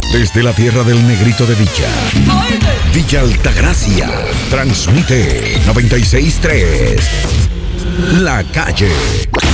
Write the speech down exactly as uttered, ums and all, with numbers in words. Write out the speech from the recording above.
Desde la tierra del negrito de Villa, Villa Altagracia, transmite noventa y seis punto tres. La Calle.